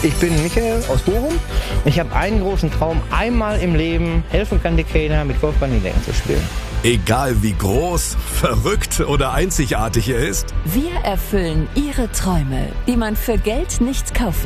Ich bin Michael aus Bochum. Ich habe einen großen Traum, einmal im Leben helfen Candy-Caner mit Golfbahn-Längen zu spielen. Egal wie groß, verrückt oder einzigartig er ist. Wir erfüllen Ihre Träume, die man für Geld nicht kaufen